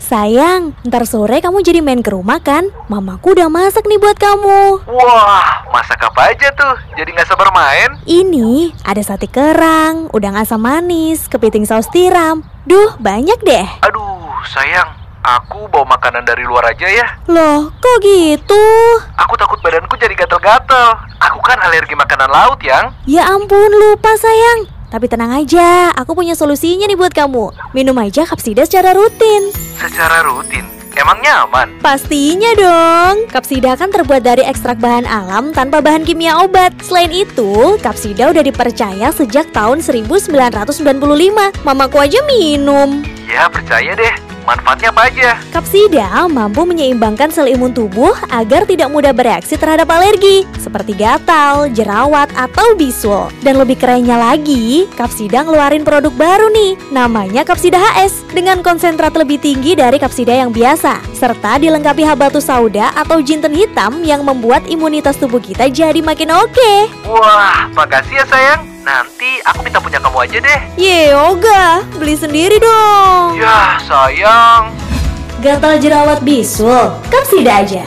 Sayang, ntar sore kamu jadi main ke rumah kan? Mamaku udah masak nih buat kamu. Wah, masak apa aja tuh? Jadi gak sabar main. Ini ada sate kerang, udang asam manis, kepiting saus tiram. Duh, banyak deh. Aduh, sayang, aku bawa makanan dari luar aja ya. Loh, kok gitu? Aku takut badanku jadi gatel-gatel. Aku kan alergi makanan laut, Yang. Ya ampun, lupa sayang. Tapi tenang aja, aku punya solusinya nih buat kamu. Minum aja Kapsida secara rutin. Secara rutin? Emangnya aman? Pastinya dong. Kapsida kan terbuat dari ekstrak bahan alam tanpa bahan kimia obat. Selain itu, Kapsida udah dipercaya sejak tahun 1995. Mamaku aja minum. Ya, percaya deh. Manfaatnya apa aja? Kapsida mampu menyeimbangkan sel imun tubuh agar tidak mudah bereaksi terhadap alergi seperti gatal, jerawat, atau bisul. Dan lebih kerennya lagi, Kapsida ngeluarin produk baru nih, namanya Kapsida HS dengan konsentrat lebih tinggi dari Kapsida yang biasa, serta dilengkapi habatus sauda atau jinten hitam yang membuat imunitas tubuh kita jadi makin oke. Wah, makasih ya sayang. Nanti aku minta punya kamu aja deh. Yoga, beli sendiri dong. Ya, sayang. Gatal jerawat bisul, Kapsida aja.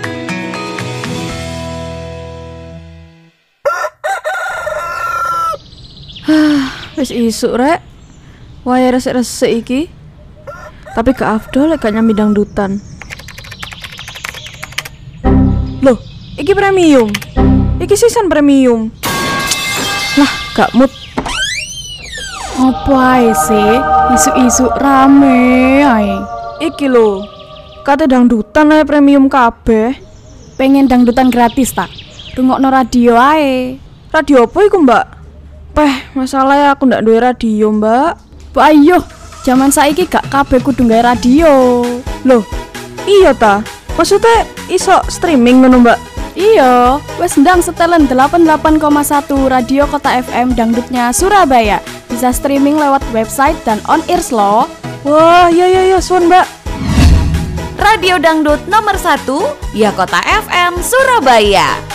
Wis isuk rek. Wae resik-resik iki. Tapi gak afdol lek gak nyambi dangdutan. Loh, iki premium. Iki season premium. Lah, gak mood. Apa ae sih? Isu-isu rame ae. Iki lho. Kate dangdutan ae premium kabeh. Pengen dangdutan gratis tak? Rungokno radio ae. Radio apa iku, Mbak? Masalahnya aku ndak duwe radio, Mbak. Mbak ayo, zaman saiki gak kabeh kudu gawe radio. Loh, iya ta? Maksudnya iso streaming ngono, Mbak? Iya, wes ndang setelan 88,1 Radio Kota FM dangdutnya Surabaya. Bisa streaming lewat website dan on-ears loh. Wah, ya, suwun, Mbak. Radio Dangdut nomor 1, ya Kota FM Surabaya.